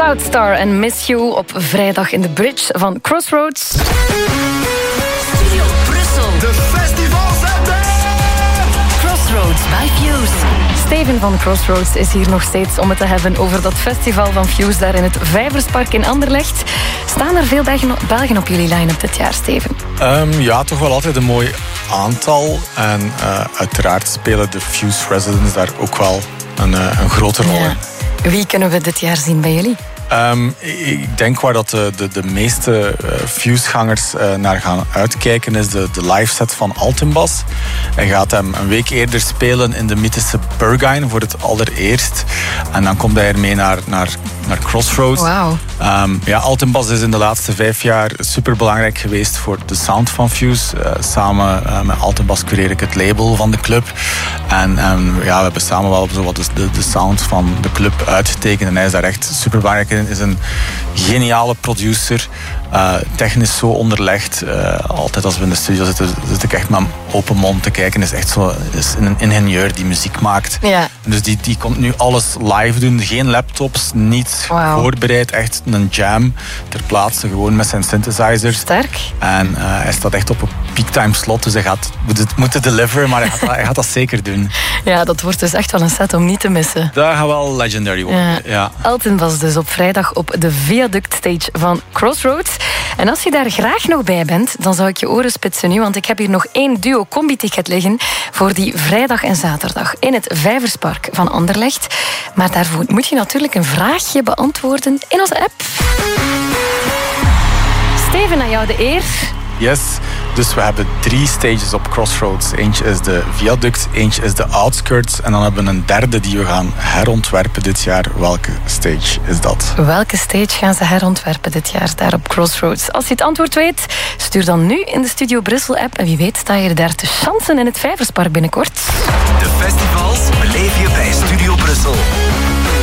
Southstar en Miss You op vrijdag in de Bridge van Crossroads. Studio Brussel. De festivalzender! Crossroads by Fuse. Steven van Crossroads is hier nog steeds om het te hebben over dat festival van Fuse daar in het Vijverspark in Anderlecht. Staan er veel Belgen op jullie line-up dit jaar, Steven? Ja, toch wel altijd een mooi aantal. En uiteraard spelen de Fuse Residents daar ook wel een grote rol in. Ja. Wie kunnen we dit jaar zien bij jullie? Ik denk waar dat de meeste Fuse-gangers naar gaan uitkijken is de live set van Altenbas. Hij gaat hem een week eerder spelen in de mythische Berghain voor het allereerst. En dan komt hij ermee naar Crossroads. Wauw. Ja, Altenbas is in de laatste 5 jaar superbelangrijk geweest voor de sound van Fuse. Samen met Altenbas cureer ik het label van de club. En ja, we hebben samen wel zo wat de sound van de club uitgetekend. En hij is daar echt superbelangrijk in. Is een geniale producer. Technisch zo onderlegd. Altijd als we in de studio zitten, zit ik echt met een open mond te kijken. Is echt zo is een ingenieur die muziek maakt. Ja. Dus die komt nu alles live doen. Geen laptops, niets voorbereid. Echt een jam ter plaatse, gewoon met zijn synthesizer. Sterk. En hij staat echt op een peaktime slot. Dus hij gaat moeten deliveren, maar hij gaat dat zeker doen. Ja, dat wordt dus echt wel een set om niet te missen. Dat gaat wel legendary worden. Ja. Altenbas dus op vrijdag op de Viaduct Stage van Crossroads. En als je daar graag nog bij bent, dan zou ik je oren spitsen nu, want ik heb hier nog 1 duo combi-ticket liggen voor die vrijdag en zaterdag in het Vijverspark van Anderlecht. Maar daarvoor moet je natuurlijk een vraagje beantwoorden in onze app. Steven, aan jou de eer. Yes, dus we hebben 3 stages op Crossroads. Eentje is de Viaduct, eentje is de Outskirts en dan hebben we een derde die we gaan herontwerpen dit jaar. Welke stage is dat? Welke stage gaan ze herontwerpen dit jaar daar op Crossroads? Als je het antwoord weet, stuur dan nu in de Studio Brussel app en wie weet sta je er daar te chansen in het Vijverspark binnenkort. De festivals beleef je bij Studio Brussel.